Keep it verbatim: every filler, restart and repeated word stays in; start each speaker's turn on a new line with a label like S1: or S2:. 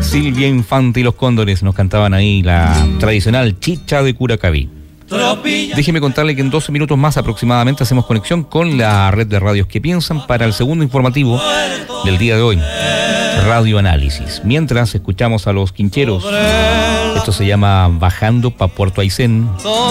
S1: Silvia Infante y los Cóndores nos cantaban ahí la tradicional chicha de Curacaví. Déjeme contarle que en doce minutos más aproximadamente hacemos conexión con la red de radios que piensan para el segundo informativo del día de hoy, Radio Análisis. Mientras escuchamos a los Quincheros, esto se llama Bajando pa' Puerto Aysén.